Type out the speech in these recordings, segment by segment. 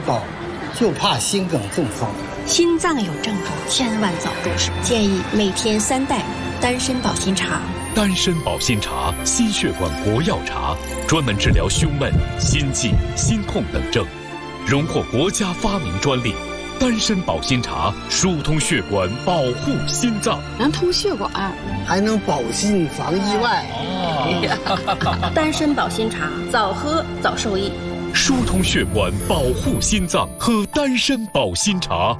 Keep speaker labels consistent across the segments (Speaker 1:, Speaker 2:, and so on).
Speaker 1: 高，就怕心梗中风。
Speaker 2: 心脏有症状，千万早重视。建议每天3袋丹参保心茶。
Speaker 3: 丹参保心茶，心血管活药茶，专门治疗胸闷、心悸、心痛等症，荣获国家发明专利。丹参保心茶疏通血管，保护心脏，
Speaker 4: 能通血管，
Speaker 1: 还能保心防意外。
Speaker 2: 丹参保心茶，早喝早受益。
Speaker 3: 疏通血管，保护心脏，喝丹参保心茶。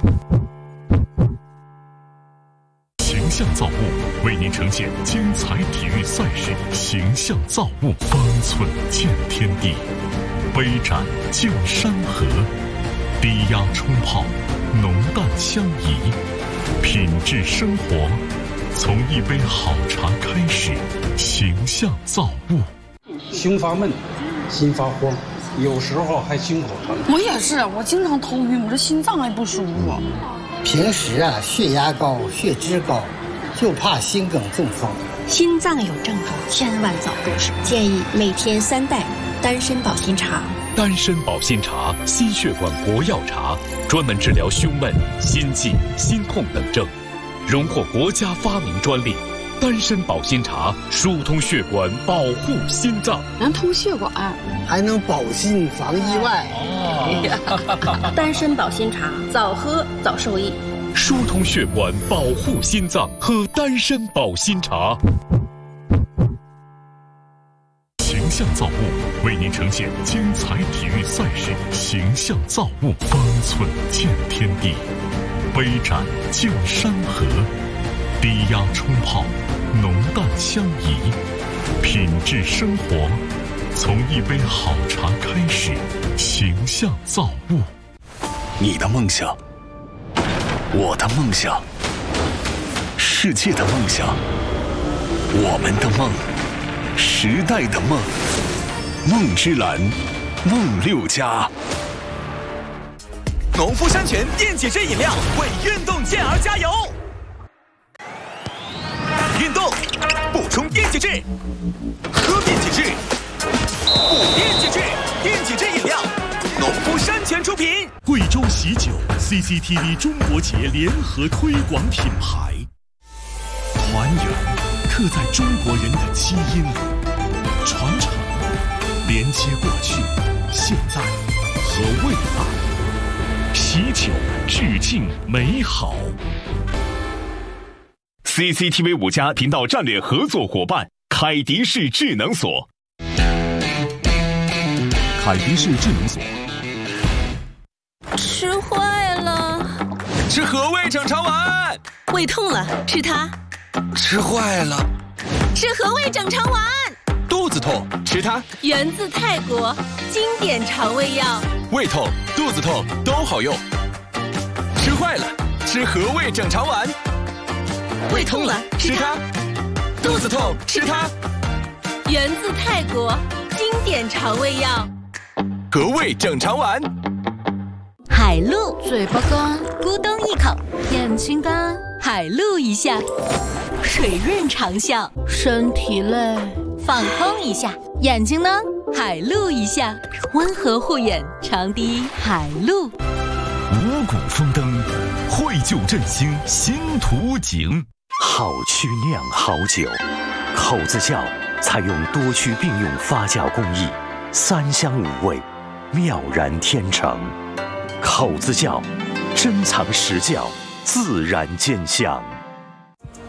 Speaker 3: 形象造物为您呈现精彩体育赛事，形象造物，方寸见天地，杯盏敬山河，低压冲泡，浓淡相宜，品质生活，从一杯好茶开始。形象造物。
Speaker 5: 胸发闷，心发慌，有时候还心口疼。
Speaker 4: 我也是，我经常头晕，我这心脏也不舒服。
Speaker 1: 平时血压高、血脂高，就怕心梗中风。
Speaker 2: 心脏有症状，千万早重视。建议每天3袋丹参保心茶。
Speaker 3: 丹参保心茶，心血管活药茶，专门治疗胸闷、心悸、心痛等症，荣获国家发明专利。丹参保心茶疏通血管，保护心脏，
Speaker 4: 能通血管，
Speaker 1: 还能保心防意外。
Speaker 2: 丹参保心茶，早喝早受益。
Speaker 3: 疏通血管，保护心脏，喝丹参保心茶。形象造物为您呈现精彩体育赛事，形象造物，方寸见天地，杯盏敬山河，低压冲泡，浓淡相宜，品质生活，从一杯好茶开始。形象造物。
Speaker 6: 你的梦想，我的梦想，世界的梦想，我们的梦，时代的梦，梦之蓝，梦6家。
Speaker 7: 农夫山泉电解质饮料为运动健儿加油。运动补充电解质，喝电解质，补电解质，电解质饮料，农夫山泉出品。
Speaker 3: 贵州喜酒 CCTV 中国节联合推广品牌，团圆刻在中国人的基因里，传承连接过去、现在和未来。喜酒致敬美好。CCTV 5家频道战略合作伙伴凯迪士智能锁。凯迪士智能锁。
Speaker 8: 吃坏了，
Speaker 7: 吃和味整肠丸。
Speaker 8: 胃痛了，吃它。
Speaker 7: 吃坏了，
Speaker 8: 吃和味整肠丸。
Speaker 7: 肚子痛，吃它。
Speaker 8: 源自泰国，经典肠胃药。
Speaker 7: 胃痛、肚子痛都好用。吃坏了，吃和味整肠丸。
Speaker 8: 胃痛了，吃它；
Speaker 7: 肚子痛，吃它。
Speaker 8: 源自泰国，经典肠胃药。
Speaker 7: 和味整肠丸。
Speaker 8: 海陆，
Speaker 4: 嘴巴干，
Speaker 8: 咕咚一口；
Speaker 4: 眼睛干，
Speaker 8: 海陆一下；水润长效，
Speaker 4: 身体累，
Speaker 8: 放空一下；眼睛呢，海陆一下，温和护眼，长笛海陆。
Speaker 3: 五谷丰登，绘就振兴新图景。
Speaker 6: 好曲酿好酒，口子窖采用多区并用发酵工艺，3香5味，妙然天成。口子窖珍藏实窖，自然兼香。